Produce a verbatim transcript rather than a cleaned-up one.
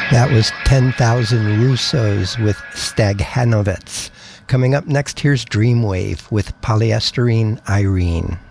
That was ten thousand Russos with Steghanovitz. Coming up next, here's Dreamwave with Polyesterine Irene.